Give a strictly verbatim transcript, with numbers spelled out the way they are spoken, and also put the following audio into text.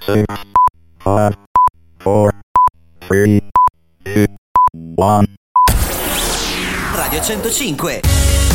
six, five, four, three, two, one. Radio centocinque.